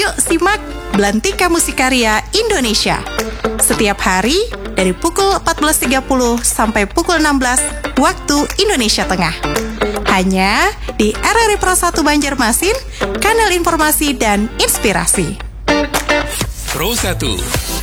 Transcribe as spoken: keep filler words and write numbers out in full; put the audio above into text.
Yuk simak Belantika Musikarya Indonesia setiap hari dari pukul empat belas tiga puluh sampai pukul enam belas waktu Indonesia Tengah. Hanya di R R I Pro satu Banjarmasin, kanal informasi dan inspirasi. Pro satu.